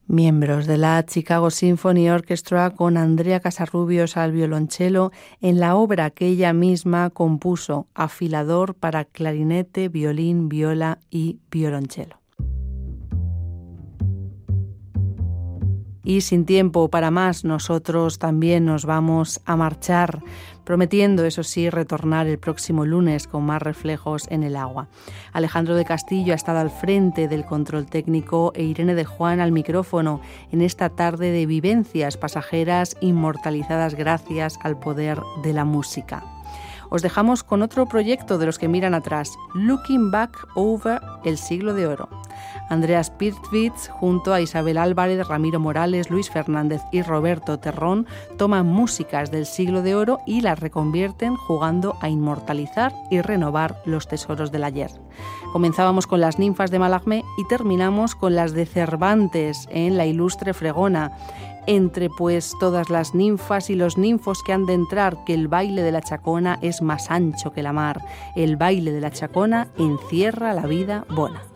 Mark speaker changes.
Speaker 1: Miembros de la Chicago Symphony Orchestra con Andrea Casarrubios al violonchelo en la obra que ella misma compuso, Afilador para clarinete, violín, viola y violonchelo. Y sin tiempo para más, nosotros también nos vamos a marchar, prometiendo, eso sí, retornar el próximo lunes con más reflejos en el agua. Alejandro de Castillo ha estado al frente del control técnico e Irene de Juan al micrófono en esta tarde de vivencias pasajeras inmortalizadas gracias al poder de la música. Os dejamos con otro proyecto de los que miran atrás, Looking Back Over el siglo de oro. Andreas Pirtwitz, junto a Isabel Álvarez, Ramiro Morales, Luis Fernández y Roberto Terrón, toman músicas del siglo de oro y las reconvierten jugando a inmortalizar y renovar los tesoros del ayer. Comenzábamos con las ninfas de Mallarmé y terminamos con las de Cervantes en La ilustre fregona. Entre pues todas las ninfas y los ninfos que han de entrar, que el baile de la chacona es más ancho que la mar. El baile de la chacona encierra la vida bona.